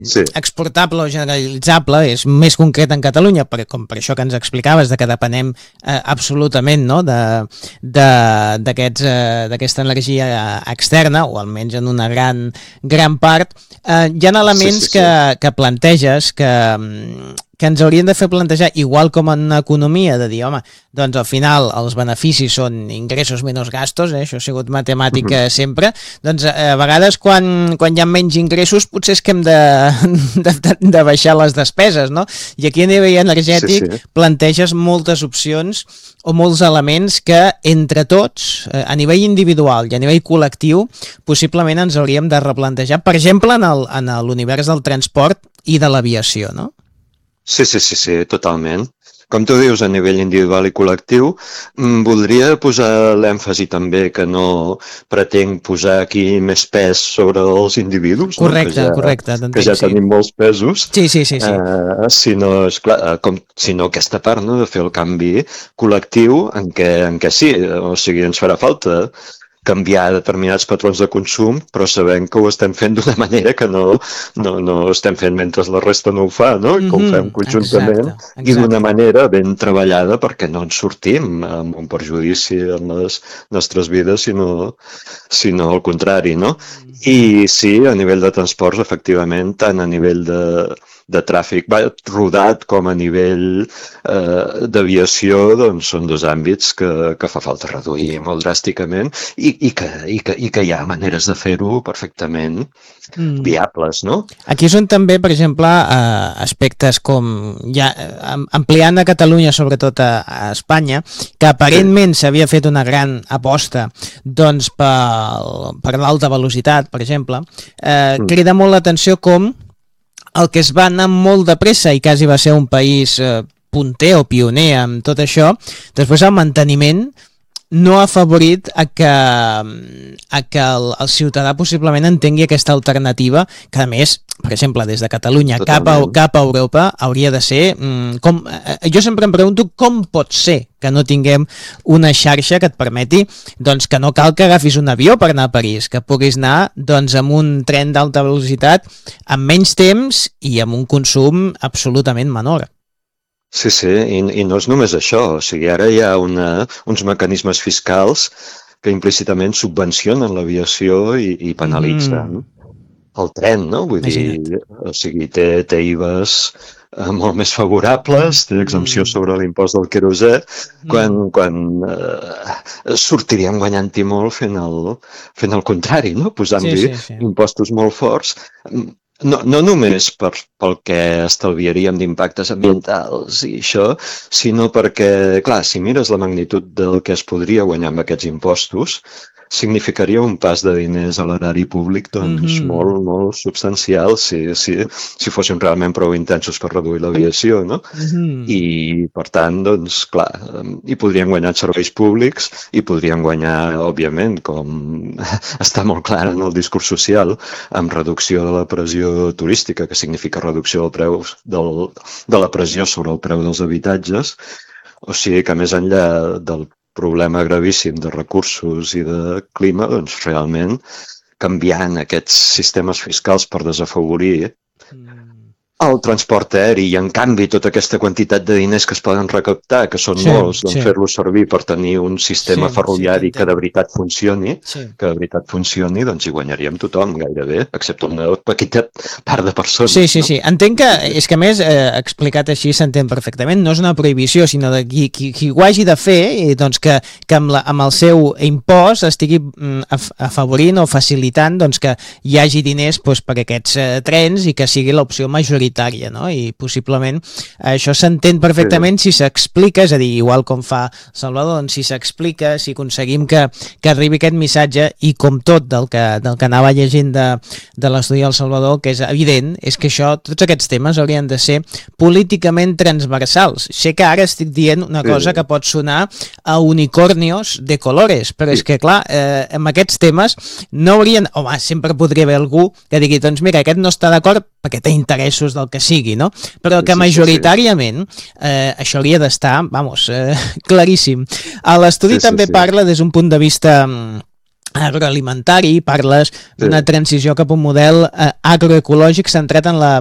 Sí. exportable o generalitzable, és més concret en Catalunya, com per això que ens explicaves, de que depenem absolutament, no? d'aquesta energia externa, o almenys en una gran part. Hi ha elements que planteges que ens haurien de fer plantejar, igual com en economia, de dir, home, doncs al final els beneficis són ingressos menys gastos, això ha sigut matemàtica sempre, doncs a vegades quan hi ha menys ingressos potser és que hem de baixar les despeses, no? I aquí a nivell energètic planteges moltes opcions o molts elements que entre tots, a nivell individual i a nivell col·lectiu, possiblement ens hauríem de replantejar, per exemple, en l'univers del transport i de l'aviació, no? Sí, totalment. Com tu dius, a nivell individual i col·lectiu, voldria posar l'èmfasi també que no pretenc posar aquí més pes sobre els individus, correcte, que ja tenim molts pesos, sí. sinó aquesta part, no?, de fer el canvi col·lectiu en què sí, o sigui, ens farà falta canviar determinats patrons de consum, però sabem que ho estem fent d'una manera que no estem fent mentre la resta no ho fa, no? Que ho fem conjuntament i d'una manera ben treballada perquè no ens sortim amb un perjudici en les nostres vides, sinó al contrari, no? I sí, a nivell de transports, efectivament, tant a nivell de tràfic rodat com a nivell d'aviació, doncs són dos àmbits que fa falta reduir molt dràsticament i que hi ha maneres de fer-ho perfectament viables, no? Aquí són també, per exemple, aspectes com, ja ampliant a Catalunya, sobretot a Espanya, que aparentment s'havia fet una gran aposta doncs per l'alta velocitat, per exemple, crida molt l'atenció com el que es va anar molt de pressa i quasi va ser un país punter o pioner amb tot això, després el manteniment no ha afavorit a que el ciutadà possiblement entengui aquesta alternativa que, a més, per exemple, des de Catalunya cap a Europa hauria de ser... jo sempre em pregunto com pot ser que no tinguem una xarxa que et permeti doncs, que no cal que agafis un avió per anar a París, que puguis anar doncs, amb un tren d'alta velocitat amb menys temps i amb un consum absolutament menor. Sí, i no és només això, o sigui, ara hi ha uns mecanismes fiscals que implícitament subvencionen l'aviació i penalitzen el tren, no? Vull dir, o sigui, té IVAs molt més favorables, té exempció sobre l'impost del querosè, quan sortiríem guanyant-hi molt fent el contrari, no? Posant-hi impostos molt forts. No només pel que estalviaríem d'impactes ambientals i això, sinó perquè, clar, si mires la magnitud del que es podria guanyar amb aquests impostos, significaria un pas de diners a l'erari públic doncs molt, molt substancial si fossin realment prou intensos per reduir l'aviació, no? I, per tant, doncs, clar, hi podrien guanyar serveis públics i podrien guanyar, òbviament, com està molt clar en el discurs social, amb reducció de la pressió turística, que significa reducció del preu de la pressió sobre el preu dels habitatges, o sigui que més enllà del problema gravíssim de recursos i de clima, doncs realment canviant aquests sistemes fiscals per desafavorir el transport aeri i, en canvi, tota aquesta quantitat de diners que es poden recaptar, que són molts, doncs fer-los servir per tenir un sistema ferroviari que de veritat funcioni, doncs hi guanyaríem tothom gairebé, excepte una petita part de persones. Sí. Entenc que, és que a més, explicat així s'entén perfectament, no és una prohibició, sinó de qui ho hagi de fer, doncs que amb el seu impost estigui afavorint o facilitant doncs, que hi hagi diners per aquests trens i que sigui l'opció majoritària, no? I possiblement això s'entén perfectament si s'explica, és a dir, igual com fa Salvador, doncs si s'explica, si aconseguim que arribi aquest missatge, i com tot del que anava llegint de l'estudi del Salvador, que és evident, és que tots aquests temes haurien de ser políticament transversals. Sé que ara estic dient una cosa que pot sonar a unicornios de colores, però és que, clar, amb aquests temes no haurien... Home, sempre podria haver algú que digui, doncs mira, aquest no està d'acord perquè té interessos del que sigui, no? Però que majoritàriament això hauria d'estar, claríssim. A l'estudi també parla des d'un punt de vista agroalimentari, parles d'una transició cap a un model agroecològic centrat en la